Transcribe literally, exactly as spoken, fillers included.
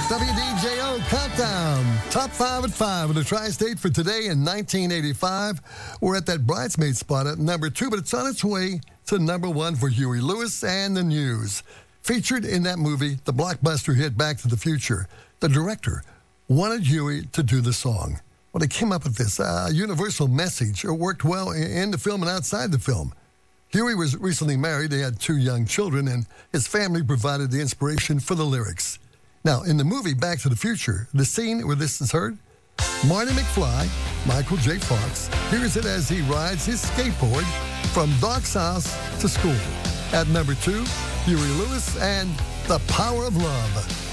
W D J O Countdown. Top five at five in the Tri-State for today in nineteen eighty-five. We're at that Bridesmaid spot at number two, but it's on its way to number one for Huey Lewis and the News. Featured in that movie, the blockbuster hit Back to the Future, the director wanted Huey to do the song. Well, they came up with this uh, universal message. It worked well in the film and outside the film. Huey was recently married. They had two young children, and his family provided the inspiration for the lyrics. Now, in the movie Back to the Future, the scene where this is heard, Marty McFly, Michael J. Fox, hears it as he rides his skateboard from Doc's house to school. At number two, Huey Lewis and The Power of Love.